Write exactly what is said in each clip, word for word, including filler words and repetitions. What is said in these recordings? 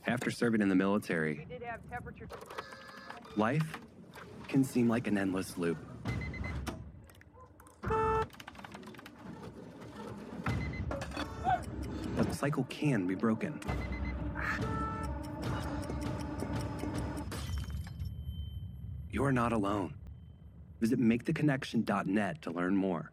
After serving in the military, life can seem like an endless loop. But the cycle can be broken. You're not alone. Visit make the connection dot net to learn more.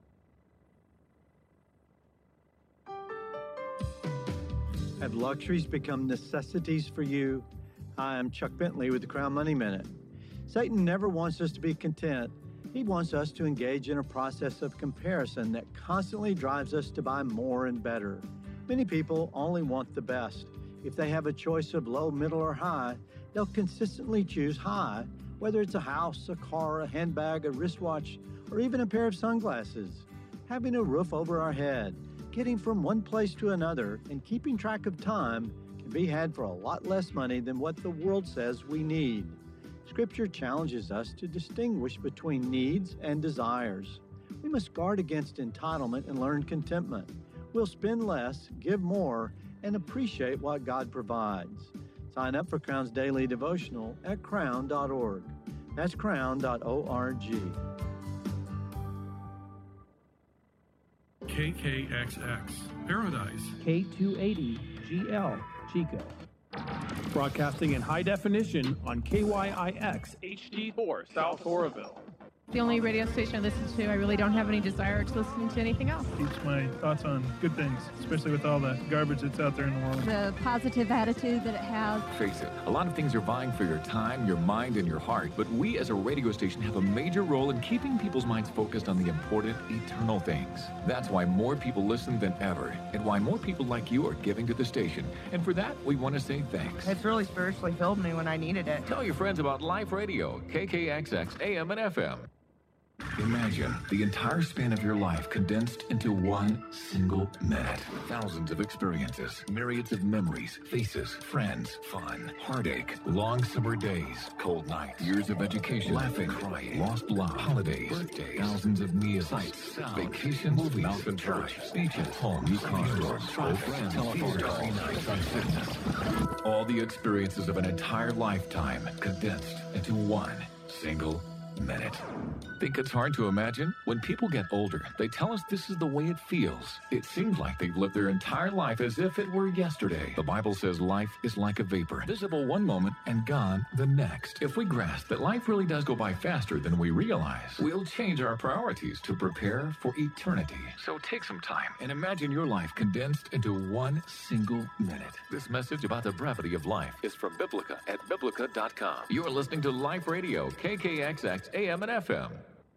Have luxuries become necessities for you? Hi, I'm Chuck Bentley with the Crown Money Minute. Satan never wants us to be content. He wants us to engage in a process of comparison that constantly drives us to buy more and better. Many people only want the best. If they have a choice of low, middle, or high, they'll consistently choose high, whether it's a house, a car, a handbag, a wristwatch, or even a pair of sunglasses. Having a roof over our head, getting from one place to another, and keeping track of time can be had for a lot less money than what the world says we need. Scripture challenges us to distinguish between needs and desires. We must guard against entitlement and learn contentment. We'll spend less, give more, and appreciate what God provides. Sign up for Crown's daily devotional at crown dot org. That's crown dot org. K K X X, Paradise. K two eighty G L, Chico. Broadcasting in high definition on K Y I X H D four, South Oroville. The only radio station I listen to, I really don't have any desire to listen to anything else. Keeps my thoughts on good things, especially with all the garbage that's out there in the world. The positive attitude that it has. Face it, a lot of things are vying for your time, your mind, and your heart, but we as a radio station have a major role in keeping people's minds focused on the important, eternal things. That's why more people listen than ever, and why more people like you are giving to the station. And for that, we want to say thanks. It's really spiritually filled me when I needed it. Tell your friends about Life Radio, K K X X, A M and F M. Imagine the entire span of your life condensed into one single minute. Thousands of experiences, myriads of memories, faces, friends, fun, heartache, long summer days, cold nights, years of education, laughing, crying, lost love, holidays, birthdays, thousands of meals, sights, sounds, vacations, movies, mountain church, beaches, home, new cars, old friends, tears, nights on sickness. All the experiences of an entire lifetime condensed into one single minute. Think it's hard to imagine? When people get older, they tell us this is the way it feels. It seems like they've lived their entire life as if it were yesterday. The Bible says life is like a vapor, visible one moment and gone the next. If we grasp that life really does go by faster than we realize, we'll change our priorities to prepare for eternity. So take some time and imagine your life condensed into one single minute. This message about the brevity of life is from Biblica at Biblica dot com. You're listening to Life Radio, K K X X, A M and F M.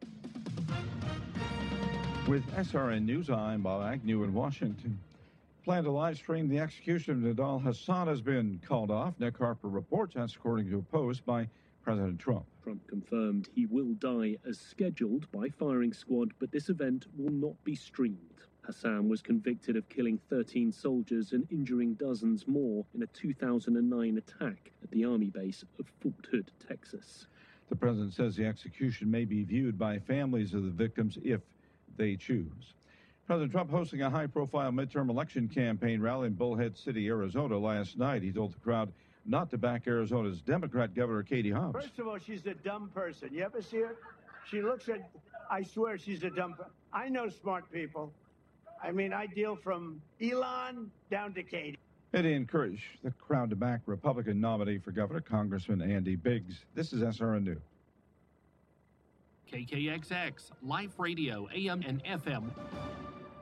With S R N News, I'm Bob Agnew in Washington. Plan to live stream the execution of Nidal Hasan has been called off. Nick Harper reports that's according to a post by President Trump. Trump confirmed he will die as scheduled by firing squad, but this event will not be streamed. Hasan was convicted of killing thirteen soldiers and injuring dozens more in a two thousand nine attack at the Army base of Fort Hood, Texas. The president says the execution may be viewed by families of the victims if they choose. President Trump hosting a high-profile midterm election campaign rally in Bullhead City, Arizona last night. He told the crowd not to back Arizona's Democrat Governor Katie Hobbs. First of all, she's a dumb person. You ever see her? She looks at, I swear she's a dumb person. I know smart people. I mean, I deal from Elon down to Katie. And he encouraged the crowd to back Republican nominee for governor, Congressman Andy Biggs. This is S R N News. K K X X, Life Radio, A M and F M.